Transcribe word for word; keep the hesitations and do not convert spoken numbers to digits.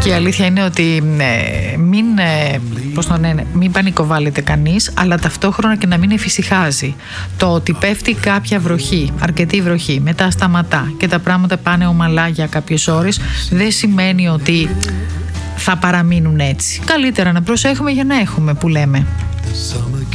Και η αλήθεια είναι ότι ε, μην, ε, πώς το λένε, μην πανικοβάλλεται κανείς, αλλά ταυτόχρονα και να μην εφησυχάζει. Το ότι πέφτει κάποια βροχή, αρκετή βροχή, μετά σταματά και τα πράγματα πάνε ομαλά για κάποιες ώρες, δεν σημαίνει ότι θα παραμείνουν έτσι. Καλύτερα να προσέχουμε για να έχουμε, που λέμε.